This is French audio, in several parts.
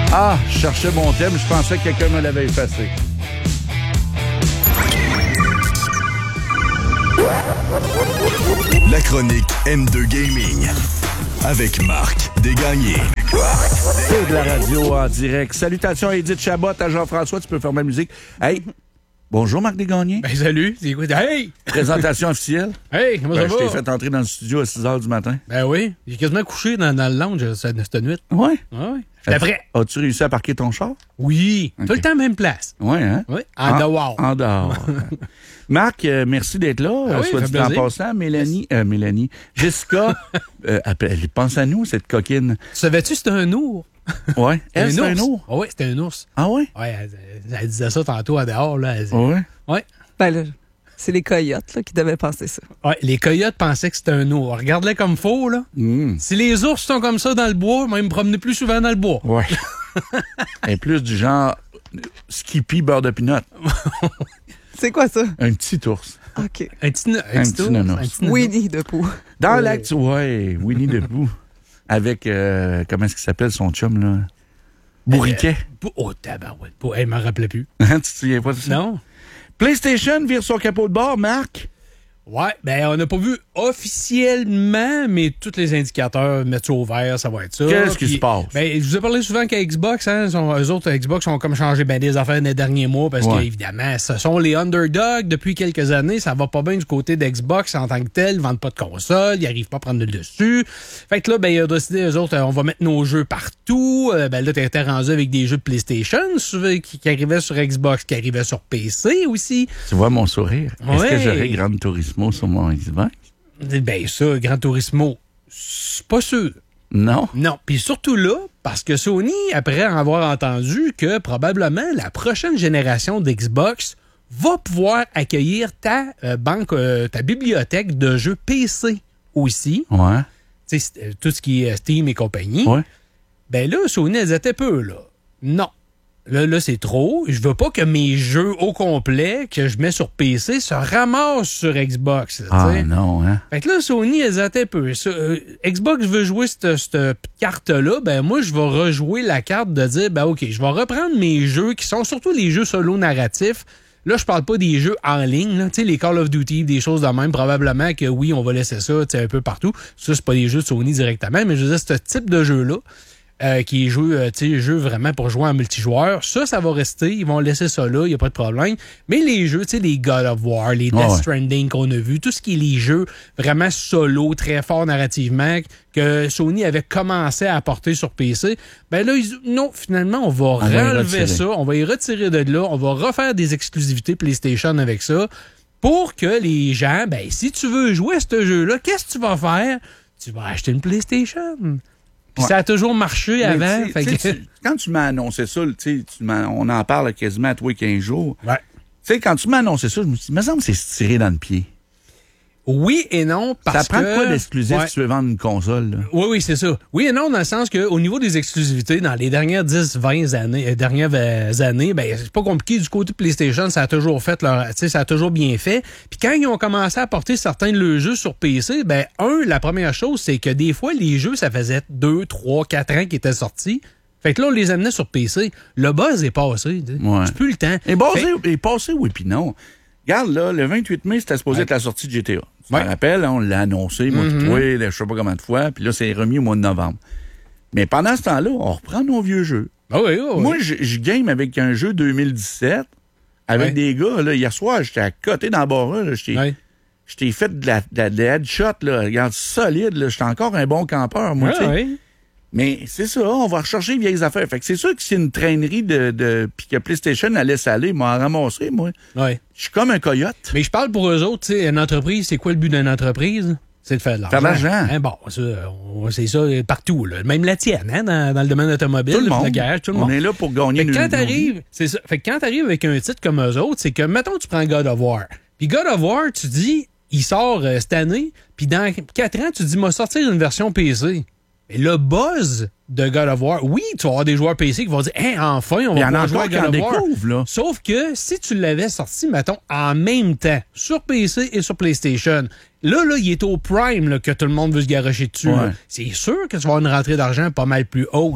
Ah, je cherchais mon thème, je pensais que quelqu'un me l'avait effacé. La chronique M2 Gaming avec Marc Desgagnés. C'est de la radio en direct. Salutations à Edith Chabot, à Jean-François, tu peux faire ma musique. Hey, bonjour Marc Desgagnés. Ben salut, c'est quoi? Hey! Présentation officielle. Hey, comment ça va? Je t'ai fait entrer dans le studio à 6 h du matin. Ben oui, j'ai quasiment couché dans le lounge cette nuit. Ouais. Ouais. J'étais prêt. As-tu réussi à parquer ton char? Oui, Ok. tout le temps même place. Ouais, hein? Oui, en dehors. En dehors. Marc, merci d'être là. Ah oui, Soit ça dit fait en plaisir. passant, Mélanie, Jessica, elle pense à nous, cette coquine. Savais-tu que c'était un ours? Ouais. Elle, c'est un ours. Ah oui, c'était un ours. Ah ouais? Ouais, elle disait ça tantôt en dehors. Là. Ouais. Ouais. Ben là, c'est les coyotes là, qui devaient penser ça. Ouais, les coyotes pensaient que c'était un ours. Regarde-les comme faux, là. Si les ours sont comme ça dans le bois, moi, ils me promenaient plus souvent dans le bois. Ouais. Elle est plus du genre Skippy beurre de pinot. C'est quoi ça? Un petit ours. OK. Un petit ours. nounours. Un petit nounours. Winnie de Pooh. Dans l'acte, ouais, Winnie the Pooh. Avec, comment est-ce qu'il s'appelle son chum, là? Bourriquet. Oh, tabarouette. Elle m'en rappelait plus. Hein, tu te souviens pas de ça? Non? PlayStation vire son capot de bord, Marc. Ouais, ben on n'a pas vu officiellement, mais tous les indicateurs mettent ça au vert, ça va être ça. Qu'est-ce qui se passe? Ben, je vous ai parlé souvent qu'à Xbox, hein, eux autres, Xbox ont comme changé ben des affaires dans les derniers mois parce qu'évidemment, ce sont les underdogs depuis quelques années. Ça va pas bien du côté d'Xbox en tant que tel. Ils vendent pas de console, ils arrivent pas à prendre le dessus. Fait que là, ben, ils ont décidé, eux autres, on va mettre nos jeux partout. Ben là, t'étais rendu avec des jeux de PlayStation qui arrivaient sur Xbox, qui arrivaient sur PC aussi. Tu vois mon sourire? Est-ce Ouais. que j'aurai Gran Turismo sur mon Xbox? Ben ça, Gran Turismo, c'est pas sûr. Non. Non, puis surtout là, parce que Sony, après avoir entendu que probablement la prochaine génération d'Xbox va pouvoir accueillir ta ta bibliothèque de jeux PC aussi, Ouais. tu sais, tout ce qui est Steam et compagnie. Ouais. Ben là, Sony, elle était peu, là. Non. Là, c'est trop. Je veux pas que mes jeux au complet que je mets sur PC se ramassent sur Xbox. Ah tu sais. non, hein? Fait que là, Sony, elles étaient peu. Xbox veut jouer cette carte-là, ben moi, je vais rejouer la carte de dire, ben OK, je vais reprendre mes jeux qui sont surtout les jeux solo narratifs. Là, je parle pas des jeux en ligne, là. Tu sais, les Call of Duty, des choses de même. Probablement que oui, on va laisser ça, tu sais, un peu partout. Ça, c'est pas des jeux de Sony directement, mais je veux dire, ce type de jeu-là, qui est jeu vraiment pour jouer en multijoueur. Ça va rester. Ils vont laisser ça là, il n'y a pas de problème. Mais les jeux, tu sais, les God of War, les Death Stranding qu'on a vus, tout ce qui est les jeux vraiment solo, très forts narrativement, que Sony avait commencé à apporter sur PC, ben là, non, finalement, on va renlever ça, on va y retirer de là, on va refaire des exclusivités PlayStation avec ça, pour que les gens, ben, si tu veux jouer à ce jeu-là, qu'est-ce que tu vas faire? Tu vas acheter une PlayStation. Puis ça a toujours marché avant. Quand tu m'as annoncé ça, on en parle quasiment à tous les 15 jours. Ouais. Tu sais, quand tu m'as annoncé ça, je me suis dit, il me semble que c'est se tirer dans le pied. Oui et non, parce que... Ça prend quoi d'exclusif si tu veux vendre une console? Là? Oui, c'est ça. Oui et non, dans le sens qu'au niveau des exclusivités, dans les dernières 10-20 années, ben, c'est pas compliqué. Du côté de PlayStation, ça a toujours fait ça a toujours bien fait. Puis quand ils ont commencé à porter certains de leurs jeux sur PC, ben, la première chose, c'est que des fois, les jeux, ça faisait 2, 3, 4 ans qu'ils étaient sortis. Fait que là, on les amenait sur PC. Le buzz est passé. Ouais. C'est plus le temps. Et passé, oui, puis non. Regarde, là, le 28 mai, c'était supposé être la sortie de GTA. Tu te rappelles, on l'a annoncé, moi, je sais pas combien de fois, puis là, c'est remis au mois de novembre. Mais pendant ce temps-là, on reprend nos vieux jeux. Moi, je game avec un jeu 2017, avec des gars, là, hier soir, j'étais à côté dans le bar, là, je t'ai fait de la headshot, là, regarde, solide, là, j'étais encore un bon campeur, moi, tu sais. Mais c'est ça, on va rechercher les vieilles affaires. Fait que c'est sûr que c'est une traînerie puis que PlayStation allait s'aller, m'a ramassé, moi. Ouais. Je suis comme un coyote. Mais je parle pour eux autres, tu sais, une entreprise, c'est quoi le but d'une entreprise? C'est de faire de l'argent. Faire de l'argent. Hein, bon, c'est ça partout, là. Même la tienne, hein, dans le domaine automobile, tout le monde. de garage, tout le monde. On est là pour gagner quand t'arrives, c'est ça. Fait que quand t'arrives avec un titre comme eux autres, c'est que, mettons, tu prends God of War. Puis God of War, tu dis, il sort cette année, puis dans 4 ans, tu dis, m'a sortir une version PC. Et le buzz de God of War, oui, tu vas avoir des joueurs PC qui vont dire hey, enfin, on va pouvoir jouer à God of War. Là. Sauf que si tu l'avais sorti, mettons, en même temps, sur PC et sur PlayStation, là, il est au prime là, que tout le monde veut se garrocher dessus. Ouais. C'est sûr que tu vas avoir une rentrée d'argent pas mal plus haute.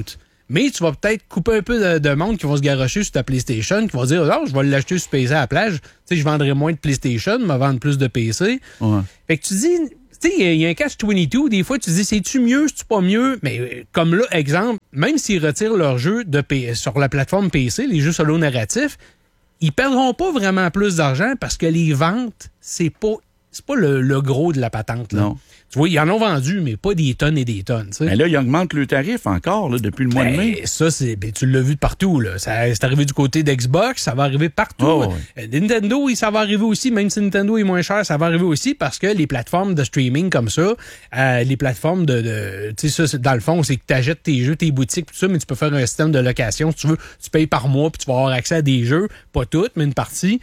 Mais tu vas peut-être couper un peu de monde qui vont se garrocher sur ta PlayStation, qui vont dire, oh, je vais l'acheter sur PC à la plage. Tu sais, je vendrai moins de PlayStation, me vendre plus de PC. Ouais. Fait que tu dis, tu sais, il y a un catch-22. Des fois, tu dis, c'est-tu mieux, c'est-tu pas mieux? Mais comme là, exemple, même s'ils retirent leur jeu sur la plateforme PC, les jeux solo narratifs, ils perdront pas vraiment plus d'argent parce que les ventes, c'est pas le gros de la patente. Là. Non. Tu vois, ils en ont vendu, mais pas des tonnes et des tonnes. T'sais. Mais là, ils augmentent le tarif encore là, depuis le mois de mai. Ça, tu l'as vu de partout. Là. C'est arrivé du côté d'Xbox, ça va arriver partout. Oh, oui. Nintendo, ça va arriver aussi, même si Nintendo est moins cher, ça va arriver aussi parce que les plateformes de streaming comme ça, les plateformes tu sais, ça, dans le fond, c'est que tu achètes tes jeux, tes boutiques, tout ça, mais tu peux faire un système de location. Si tu veux, tu payes par mois puis tu vas avoir accès à des jeux, pas toutes, mais une partie.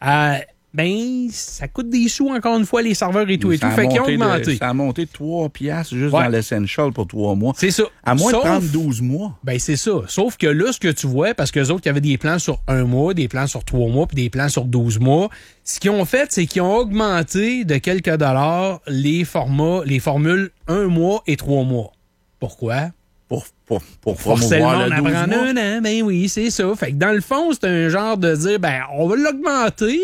Ben, ça coûte des sous, encore une fois, les serveurs et tout. Fait qu'ils ont augmenté. Ça a monté de 3$ juste Ouais. dans l'Essential pour 3 mois. C'est ça. À moins de prendre 12 mois. Ben, c'est ça. Sauf que là, ce que tu vois, parce que les autres, il y avait des plans sur 1 mois, des plans sur 3 mois, puis des plans sur 12 mois. Ce qu'ils ont fait, c'est qu'ils ont augmenté de quelques dollars les formules 1 mois et 3 mois. Pourquoi? Pour Forcer le promouvoir monde le à 12 prendre mois. un an. Ben oui, c'est ça. Fait que dans le fond, c'est un genre de dire, ben, on va l'augmenter,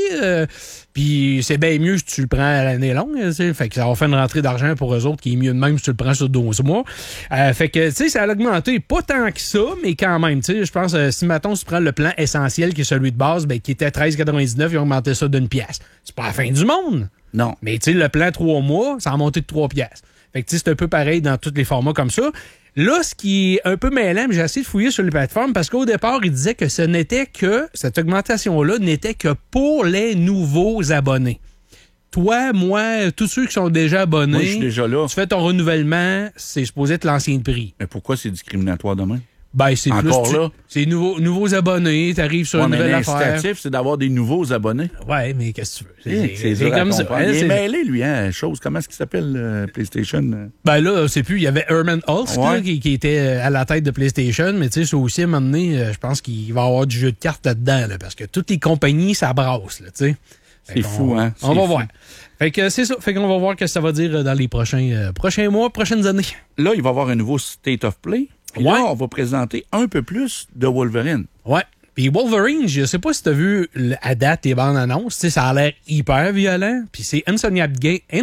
puis c'est bien mieux si tu le prends à l'année longue. Tu sais. Fait que ça va faire une rentrée d'argent pour eux autres qui est mieux de même si tu le prends sur 12 mois. Fait que, tu sais, ça a augmenté pas tant que ça, mais quand même, tu sais, je pense, si mettons, tu prends le plan essentiel qui est celui de base, ben, qui était 13,99, ils ont augmenté ça d'1 pièce. C'est pas la fin du monde. Non. Mais tu sais, le plan 3 mois, ça a monté de 3 pièces. Fait que tu sais, c'est un peu pareil dans tous les formats comme ça. Là, ce qui est un peu mêlant, mais j'ai essayé de fouiller sur les plateformes parce qu'au départ, ils disaient que cette augmentation-là n'était que pour les nouveaux abonnés. Toi, moi, tous ceux qui sont déjà abonnés, Moi, je suis déjà là. tu fais ton renouvellement, c'est supposé être l'ancien prix. Mais pourquoi c'est discriminatoire demain? Ben, c'est Encore plus. là? C'est nouveaux abonnés, t'arrives sur Ouais, une mais nouvelle affaire. l'incitatif, c'est d'avoir des nouveaux abonnés. Ouais, mais qu'est-ce que tu veux? C'est dur à comme ça. comprendre. Hein, Il est c'est- mêlé, lui, hein, chose. Comment est-ce qu'il s'appelle, PlayStation? Ben là, c'est plus. Il y avait Herman Hulst Ouais. là, qui était à la tête de PlayStation, mais tu sais, c'est aussi à un moment donné, je pense qu'il va y avoir du jeu de cartes là-dedans, là, parce que toutes les compagnies, ça brasse, là, tu sais. Fait C'est qu'on- fou, hein? On va C'est voir. fou. Fait que c'est ça. Fait qu'on va voir ce que ça va dire dans les prochains mois, prochaines années. Là, il va y avoir un nouveau State of Play. Puis Ouais. là, on va présenter un peu plus de Wolverine. Ouais. Puis Wolverine, je sais pas si t'as vu à date les bandes annonces, tu sais, ça a l'air hyper violent. Puis c'est Insomniac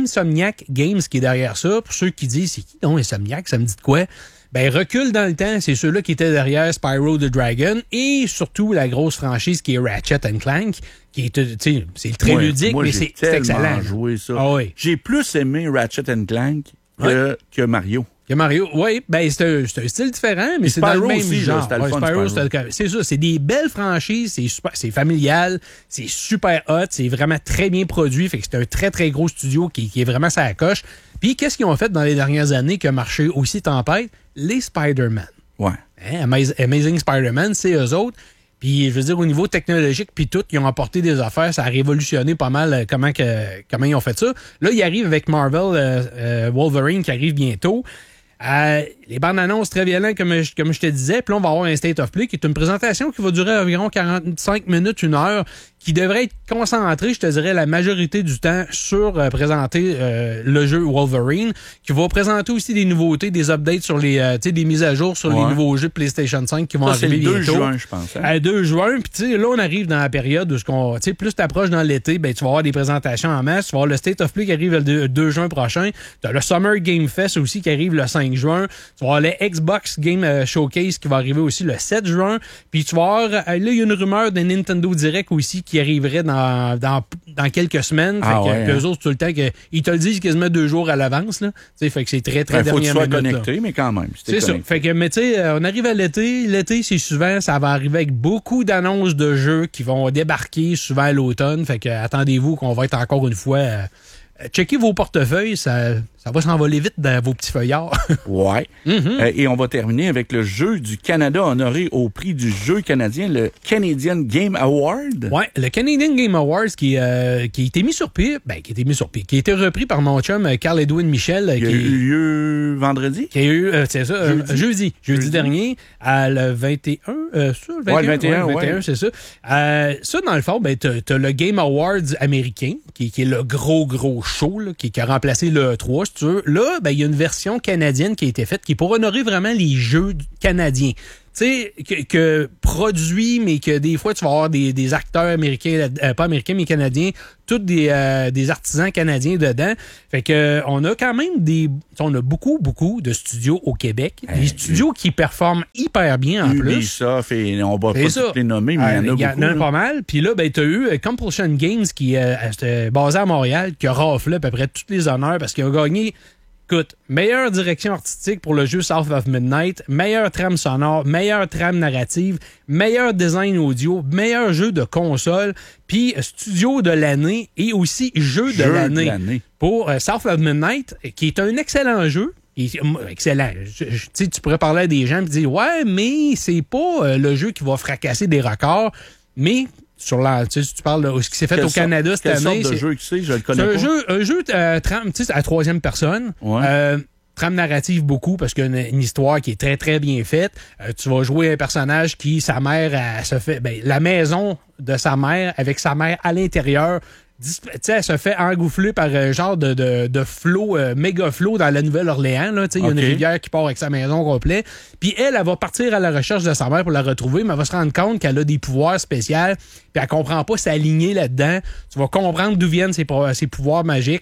Games qui est derrière ça. Pour ceux qui disent, c'est qui donc Insomniac, ça me dit de quoi? Ben, recule dans le temps, c'est ceux-là qui étaient derrière Spyro the Dragon et surtout la grosse franchise qui est Ratchet & Clank, qui est, tu sais, c'est très Ouais, ludique, moi, mais j'ai c'est excellent. tellement là. joué ça. Ah oui. J'ai plus aimé Ratchet & Clank que Mario. Il y a Mario, oui, ben c'est un style différent, mais Puis c'est dans le Spyro même aussi, là, genre. c'était le Ouais, fun, Spyro, Spyro. c'est ça, c'est des belles franchises, c'est super, c'est familial, c'est super hot, c'est vraiment très bien produit, fait que c'est un très très gros studio qui est vraiment ça à la coche. Puis qu'est-ce qu'ils ont fait dans les dernières années qui a marché aussi tempête? Les Spider-Man. Ouais. Hein, Amazing Spider-Man, c'est eux autres. Puis, je veux dire, au niveau technologique, puis tout, ils ont apporté des affaires. Ça a révolutionné pas mal comment ils ont fait ça. Là, ils arrivent avec Marvel Wolverine qui arrive bientôt. Les bandes annonces très violentes, comme je te disais. Puis là, on va avoir un State of Play qui est une présentation qui va durer environ 45 minutes, 1 heure, qui devrait être concentrée, je te dirais, la majorité du temps sur présenter le jeu Wolverine, qui va présenter aussi des nouveautés, des updates sur des mises à jour sur les nouveaux jeux de PlayStation 5 qui vont Ça, c'est arriver le 2 bientôt. juin, je pense. Hein? 2 juin, puis tu sais, là, on arrive dans la période où plus t'approches dans l'été, ben tu vas avoir des présentations en masse. Tu vas avoir le State of Play qui arrive le 2 juin prochain. Tu as le Summer Game Fest aussi qui arrive le 5 juin. Tu vas avoir le Xbox Game Showcase qui va arriver aussi le 7 juin. Puis tu vas avoir, là, il y a une rumeur de Nintendo Direct aussi qui arriverait dans quelques semaines. Ah fait ouais, que eux autres, tout le temps, ils te le disent quasiment 2 jours à l'avance. Là. Tu sais, fait que c'est très, très Il faut que tu dernière sois minute, là. connecté, mais quand même. C'est ça. Fait que, mais tu sais, on arrive à l'été. L'été, c'est souvent, ça va arriver avec beaucoup d'annonces de jeux qui vont débarquer souvent à l'automne. Fait que attendez-vous qu'on va être encore une fois. Checkez vos portefeuilles, ça va s'envoler vite dans vos petits feuillards. Ouais. Et on va terminer avec le jeu du Canada honoré au prix du jeu canadien, le Canadian Game Award. Ouais, le Canadian Game Awards qui a été mis sur pied, qui a été repris par mon chum Carl-Edwin Michel. Il a eu lieu vendredi? Qui a eu, c'est ça, jeudi dernier, à le 21, le 21, c'est ça. Ça, dans le fond, ben, t'as le Game Awards américain, qui est le gros show, là, qui a remplacé le 3, si tu veux. Là, ben, il y a une version canadienne qui a été faite, qui est pour honorer vraiment les jeux canadiens. sais, que produit, mais que des fois, tu vas avoir des acteurs américains, pas américains, mais canadiens, tous des artisans canadiens dedans. Fait que on a quand même on a beaucoup de studios au Québec. Des studios qui performent hyper bien en plus. Ubisoft, et on va pas tous les nommer, mais il y en a beaucoup. Pas mal. Puis là, ben, tu as eu Compulsion Games qui est basé à Montréal, qui a raflé à peu près tous les honneurs parce qu'il a gagné. Écoute, meilleure direction artistique pour le jeu South of Midnight, meilleure trame sonore, meilleure trame narrative, meilleur design audio, meilleur jeu de console, puis studio de l'année et aussi jeu de l'année pour South of Midnight, qui est un excellent jeu. Excellent. Tu pourrais parler à des gens et dire « Ouais, mais c'est pas le jeu qui va fracasser des records, mais... » tu parles de ce qui s'est fait au Canada cette année. Quelle sorte de jeu que c'est? Je le connais pas. Un jeu trame, à troisième personne. Ouais. Trame narrative beaucoup parce qu'il y a une histoire qui est très, très bien faite. Tu vas jouer un personnage qui, sa mère, elle se fait... la maison de sa mère, avec sa mère à l'intérieur... elle se fait engouffler par un genre de flot, méga flot dans la Nouvelle-Orléans. Il y a une rivière qui part avec sa maison complète. Puis elle va partir à la recherche de sa mère pour la retrouver, mais elle va se rendre compte qu'elle a des pouvoirs spéciaux, puis elle comprend pas s'aligner là-dedans. Tu vas comprendre d'où viennent ses pouvoirs magiques,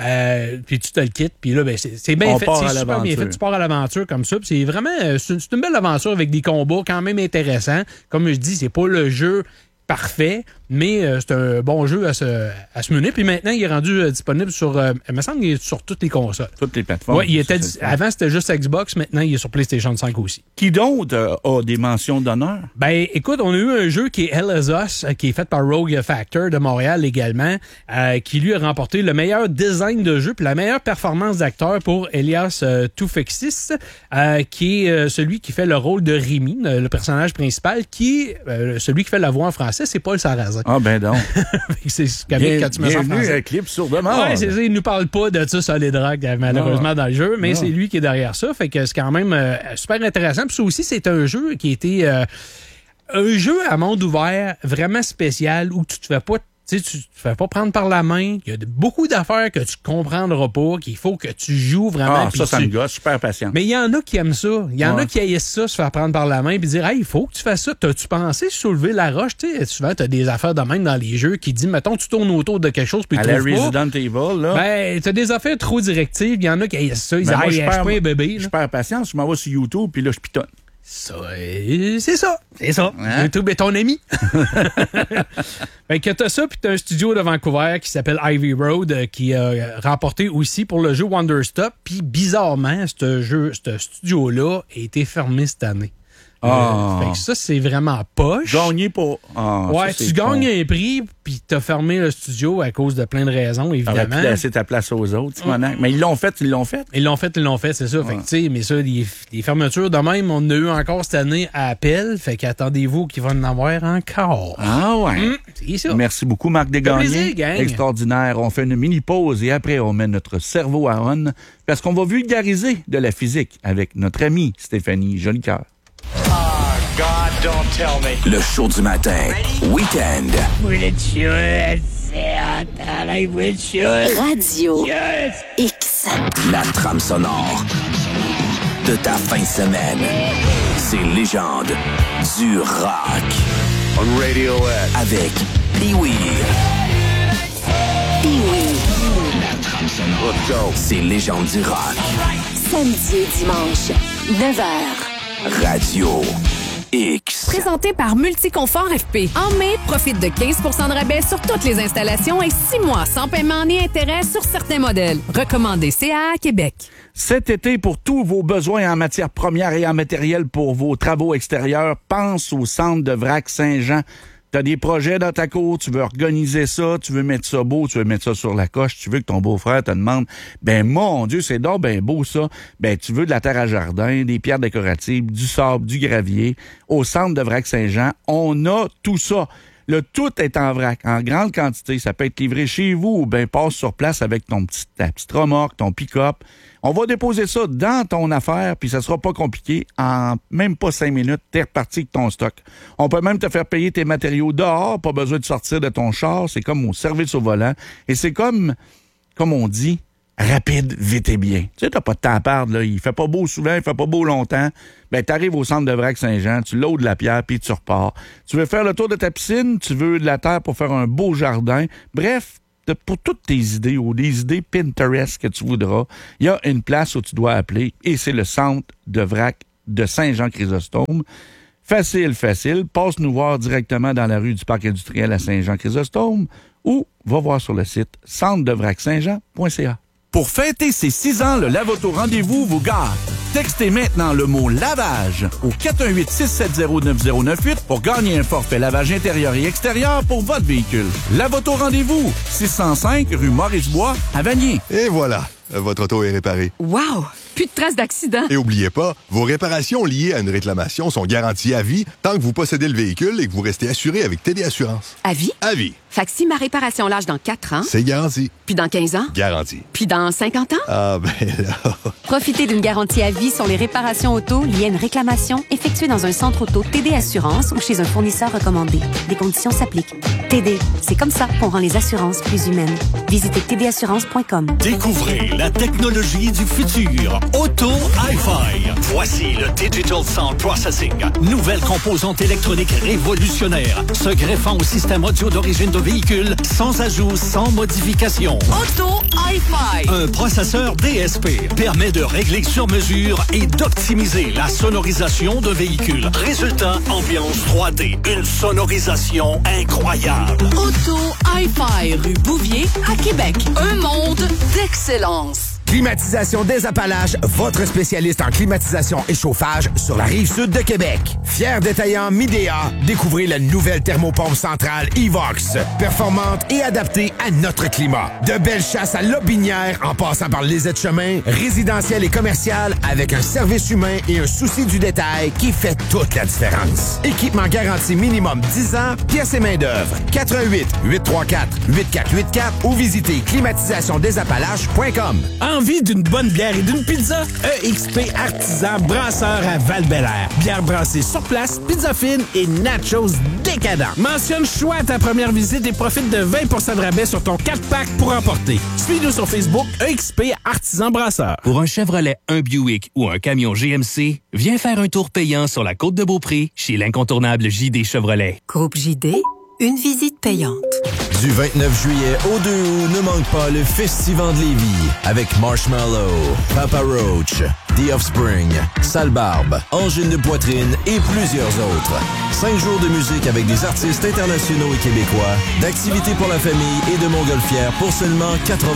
puis tu te le quittes. Puis là, c'est bien fait. C'est super bien fait. Tu pars à l'aventure comme ça. Puis c'est vraiment c'est une belle aventure avec des combats quand même intéressants. Comme je dis, c'est pas le jeu parfait, mais c'est un bon jeu à se mener. Puis maintenant, il est rendu disponible sur... il me semble qu'il est sur toutes les consoles. Toutes les plateformes. Oui, avant, c'était juste Xbox. Maintenant, il est sur PlayStation 5 aussi. Qui donc a des mentions d'honneur? Ben, écoute, on a eu un jeu qui est Hell is Us, qui est fait par Rogue Factor de Montréal également, qui lui a remporté le meilleur design de jeu puis la meilleure performance d'acteur pour Elias Toufexis, qui est celui qui fait le rôle de Rémi, le personnage principal, qui est celui qui fait la voix en français, c'est Paul Sarrazin. Ah, ben donc. C'est ce quand tu me sens français. Un clip sur demande. Ouais, c'est ça. Il nous parle pas de ça, Solid Rock, malheureusement, dans le jeu, mais c'est lui qui est derrière ça. Fait que c'est quand même super intéressant. Puis ça aussi, c'est un jeu qui était un jeu à monde ouvert vraiment spécial où tu te fais pas tu te fais pas prendre par la main. Il y a beaucoup d'affaires que tu comprendras pas, qu'il faut que tu joues vraiment. Ah, ça me gosse, super patient. Mais il y en a qui aiment ça. Il y en a qui haïssent ça, se faire prendre par la main et dire « Hey, il faut que tu fasses ça. T'as-tu pensé soulever la roche? » Tu sais, souvent, t'as des affaires de même dans les jeux qui disent « Mettons, tu tournes autour de quelque chose puis tu trouves pas. » À la Resident Evil, là. Ben, t'as des affaires trop directives. Il y en a qui haïssent ça. Ils disent « Hey, je suis pas un bébé. » Je perds patience. Je m'en vais sur YouTube puis là, je pitonne. Ça, c'est ça. C'est ça. Hein? YouTube est ton ami. Fait que t'as ça, puis t'as un studio de Vancouver qui s'appelle Ivy Road qui a remporté aussi pour le jeu Wonder Stop. Puis bizarrement, ce studio-là a été fermé cette année. Fait que ça, c'est vraiment poche. Gagner pour... ouais, tu gagnes un prix, puis t'as fermé le studio à cause de plein de raisons, évidemment. Tu laisser ta place aux autres, Simonac. Mais ils l'ont fait. Ils l'ont fait, c'est ça. Fait que, tu sais, mais ça, les fermetures de même, on en a eu encore cette année à Appel. Fait qu'attendez-vous qu'il va en avoir encore. Ah ouais. C'est ça. Merci beaucoup, Marc Desgagnés. Extraordinaire. On fait une mini-pause et après, on met notre cerveau à on parce qu'on va vulgariser de la physique avec notre amie Stéphanie Jolicoeur. God, don't tell me. Le show du matin. Week-end. Radio X. La trame sonore de ta fin de semaine. Ces légendes du rock. On Radio X. Avec Pee-Wee. La trame sonore. Let's go. Ces légendes du rock. Samedi et dimanche, 9h. Radio X. Présenté par Multiconfort FP. En mai, profite de 15 % de rabais sur toutes les installations et 6 mois sans paiement ni intérêt sur certains modèles. Recommandé CA Québec. Cet été, pour tous vos besoins en matières premières et en matériel pour vos travaux extérieurs, pense au centre de Vrac Saint-Jean. Tu as des projets dans ta cour, tu veux organiser ça, tu veux mettre ça beau, tu veux mettre ça sur la coche, tu veux que ton beau-frère te demande « Ben, mon Dieu, c'est donc ben beau ça. » Ben, tu veux de la terre à jardin, des pierres décoratives, du sable, du gravier. Au centre de Vrac-Saint-Jean, on a tout ça. Le tout est en vrac, en grande quantité. Ça peut être livré chez vous ou bien passe sur place avec ta petite remorque, ton pick-up. On va déposer ça dans ton affaire, puis ça sera pas compliqué. En même pas 5 minutes, t'es reparti avec ton stock. On peut même te faire payer tes matériaux dehors, pas besoin de sortir de ton char. C'est comme au service au volant. Et c'est comme on dit, rapide, vite et bien. Tu sais, t'as pas de temps à perdre, là. Il fait pas beau souvent, il fait pas beau longtemps. Ben, t'arrives au centre de Vrac-Saint-Jean, tu loads la pierre, puis tu repars. Tu veux faire le tour de ta piscine, tu veux de la terre pour faire un beau jardin. Bref, pour toutes tes idées ou des idées Pinterest que tu voudras, il y a une place où tu dois appeler, et c'est le centre de Vrac de Saint-Jean-Chrysostome. Facile. Passe nous voir directement dans la rue du Parc industriel à Saint-Jean-Chrysostome ou va voir sur le site centredevrac-saint-jean.ca. Pour fêter ses 6 ans, le Lavoto Rendez-vous vous gâte. Textez maintenant le mot lavage au 418-670-9098 pour gagner un forfait lavage intérieur et extérieur pour votre véhicule. Lavoto Rendez-vous, 605 rue Maurice-Bois à Vanier. Et voilà, votre auto est réparée. Wow! Plus de traces d'accident. Et oubliez pas, vos réparations liées à une réclamation sont garanties à vie tant que vous possédez le véhicule et que vous restez assuré avec TD Assurance. À vie? À vie. Fait que si ma réparation lâche dans 4 ans... C'est garanti. Puis dans 15 ans? Garanti. Puis dans 50 ans? Ah, ben là... Profitez d'une garantie à vie sur les réparations auto liées à une réclamation effectuée dans un centre auto TD Assurance ou chez un fournisseur recommandé. Des conditions s'appliquent. TD, c'est comme ça qu'on rend les assurances plus humaines. Visitez tdassurance.com. Découvrez la technologie du futur. Auto Hi-Fi. Voici le Digital Sound Processing. Nouvelle composante électronique révolutionnaire, se greffant au système audio d'origine de véhicule, sans ajout, sans modification. Auto Hi-Fi. Un processeur DSP permet de régler sur mesure et d'optimiser la sonorisation de véhicule. Résultat, ambiance 3D. Une sonorisation incroyable. Auto Hi-Fi, rue Bouvier, à Québec. Un monde d'excellence. Climatisation des Appalaches, votre spécialiste en climatisation et chauffage sur la Rive-Sud de Québec. Fier détaillant Midea, découvrez la nouvelle thermopompe centrale Evox. Performante et adaptée à notre climat. De belles chasses à Lobinière en passant par les aides-chemins, résidentiel et commercial avec un service humain et un souci du détail qui fait toute la différence. Équipement garanti minimum 10 ans, pièces et main-d'œuvre. 88 834 8484 ou visitez climatisationdesAppalaches.com. Envie d'une bonne bière et d'une pizza? EXP Artisan Brasseur à Val-Bélair. Bière brassée sur place, pizza fine et nachos décadents. Mentionne choix à ta première visite et profite de 20% de rabais sur ton 4-pack pour emporter. Suis-nous sur Facebook, EXP Artisan Brasseur. Pour un Chevrolet, un Buick ou un camion GMC, viens faire un tour payant sur la côte de Beaupré chez l'incontournable JD Chevrolet. Groupe JD, une visite payante. Du 29 juillet au 2 août, ne manque pas le Festival de Lévis avec Marshmallow, Papa Roach, The Offspring, Sale Barbe, Angine de Poitrine et plusieurs autres. 5 jours de musique avec des artistes internationaux et québécois, d'activités pour la famille et de montgolfières pour seulement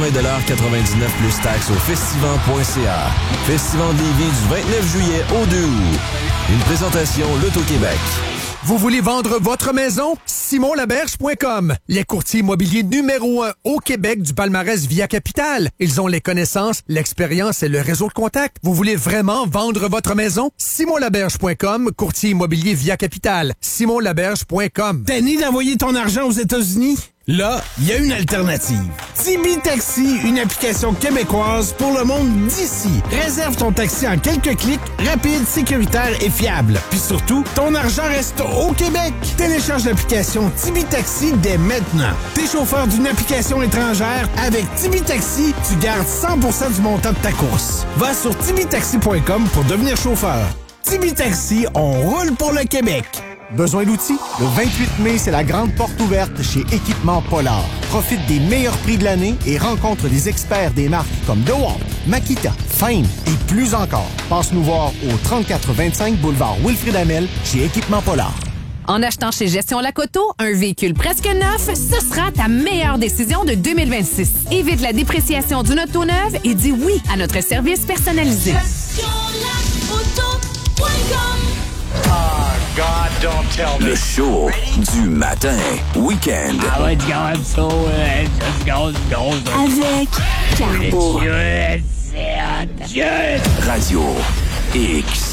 80,99$ plus taxes au festival.ca. Festival de Lévis du 29 juillet au 2 août. Une présentation L'Auto-Québec. Vous voulez vendre votre maison? SimonLaberge.com, les courtiers immobiliers numéro 1 au Québec du palmarès Via Capital. Ils ont les connaissances, l'expérience et le réseau de contacts. Vous voulez vraiment vendre votre maison? SimonLaberge.com, courtier immobilier Via Capital. SimonLaberge.com. Tanné d'envoyer ton argent aux États-Unis? Là, il y a une alternative. Tibi Taxi, une application québécoise pour le monde d'ici. Réserve ton taxi en quelques clics, rapide, sécuritaire et fiable. Puis surtout, ton argent reste au Québec. Télécharge l'application Tibi Taxi dès maintenant. T'es chauffeur d'une application étrangère, avec Tibi Taxi, tu gardes 100% du montant de ta course. Va sur tibitaxi.com pour devenir chauffeur. Tibi Taxi, on roule pour le Québec. Besoin d'outils? Le 28 mai, c'est la grande porte ouverte chez Équipement Polar. Profite des meilleurs prix de l'année et rencontre des experts des marques comme DeWalt, Makita, Fame et plus encore. Passe nous voir au 3425 boulevard Wilfrid Hamel chez Équipement Polar. En achetant chez Gestion Lacoto, un véhicule presque neuf, ce sera ta meilleure décision de 2026. Évite la dépréciation d'une auto neuve et dis oui à notre service personnalisé. God, don't tell me. Le show du matin, week-end. Avec Carbo. Radio X.